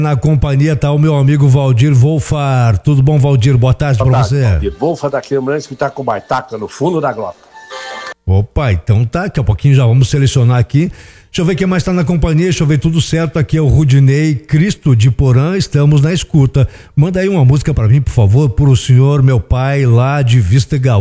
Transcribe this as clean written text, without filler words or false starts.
Na companhia tá o meu amigo Valdir Wolfar. Tudo bom, Valdir? Boa tarde pra você. Valdir Wolfar da Câmara que tá com baitaca no fundo da grota. Opa, então tá, daqui a pouquinho já vamos selecionar aqui. Deixa eu ver quem mais tá na companhia, deixa eu ver tudo certo. Aqui é o Rudinei Cristo de Porã, estamos na escuta. Manda aí uma música pra mim, por favor, pro senhor, meu pai, lá de Vista Gaúcha.